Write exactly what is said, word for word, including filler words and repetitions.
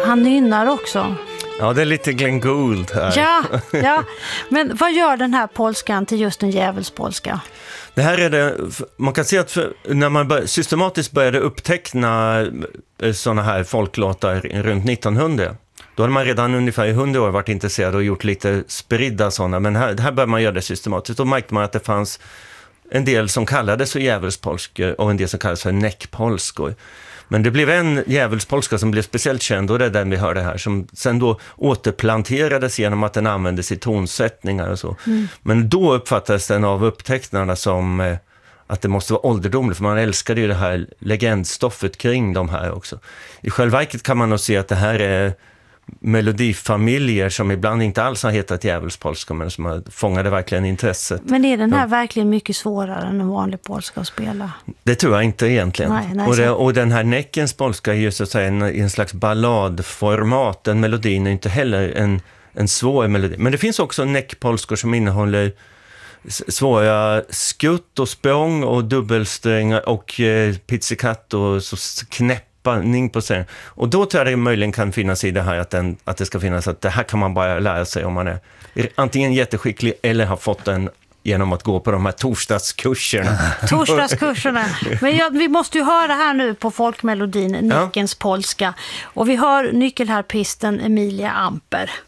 han nynnar också. Ja, det är lite Glenn Gould här. Ja, ja, men vad gör den här polskan till just en djävulspolska? Det här är det, man kan se att för, när man bör, systematiskt började uppteckna sådana här folklåtar runt nittonhundra, då hade man redan ungefär i hundra år varit intresserad och gjort lite spridda sådana, men här, här började man göra det systematiskt. Då märkte man att det fanns en del som kallades för djävulspolskor och en del som kallades för näckpolskor. Men det blev en djävulspolska som blev speciellt känd, och det är den vi hörde här, som sen då återplanterades genom att den användes i tonsättningar och så. Mm. Men då uppfattades den av upptäcktarna som eh, att det måste vara ålderdomligt, för man älskade ju det här legendstoffet kring de här också. I själva verket kan man nog se att det här är melodifamiljer som ibland inte alls har hetat djävulspolska, men som har fångade verkligen intresset. Men är den här ja. verkligen mycket svårare än en vanlig polska att spela? Det tror jag inte egentligen. Nej, nej, och, det, och den här Näckens polska är ju så att säga en, en slags balladformat. Den melodin är inte heller en, en svår melodi. Men det finns också näckpolskor som innehåller svåra skutt och språng och dubbelsträngar och eh, pizzicato och så knäpp på sig. Och då tror jag det möjligen kan finnas i det här att, den, att det ska finnas att det här kan man bara lära sig om man är antingen jätteskicklig eller har fått den genom att gå på de här torsdagskurserna. Torsdagskurserna. Men ja, vi måste ju höra här nu på folkmelodin Näckens ja. polska. Och vi hör nyckelharpisten Emilia Amper.